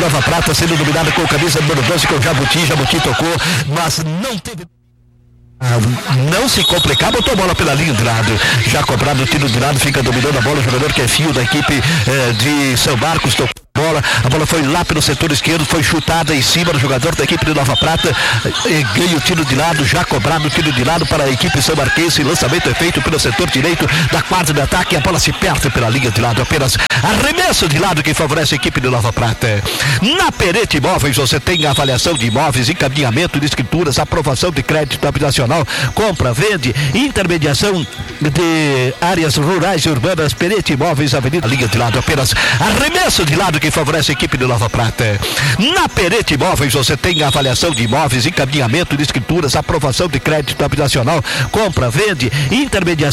Nova Prata sendo dominada com camisa número 12 com o Jabuti tocou, mas não teve... Não se complicar, botou a bola pela linha de lado, já cobrado o tiro de lado, fica dominando a bola, o jogador que é fio da equipe de São Marcos, tocou a bola foi lá pelo setor esquerdo, foi chutada em cima do jogador da equipe de Nova Prata, ganha o tiro de lado, já cobrado o tiro de lado para a equipe São Marquense, lançamento é feito pelo setor direito da quadra de ataque, a bola se perde pela linha de lado, apenas arremesso de lado que favorece a equipe de Nova Prata. Na Perete Imóveis você tem a avaliação de imóveis, encaminhamento de escrituras, aprovação de crédito habitacional, compra, vende, intermediação de áreas rurais e urbanas. Perete Imóveis, Avenida linha de lado, apenas arremesso de lado que favorece a equipe de Nova Prata. Na Perete Imóveis você tem a avaliação de imóveis, encaminhamento de escrituras, aprovação de crédito habitacional, compra, vende, intermediação